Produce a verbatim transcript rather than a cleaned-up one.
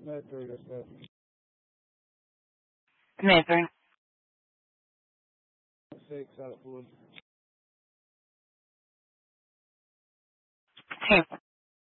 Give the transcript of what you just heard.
Med three, that's that. Med three. Six out of four. Ten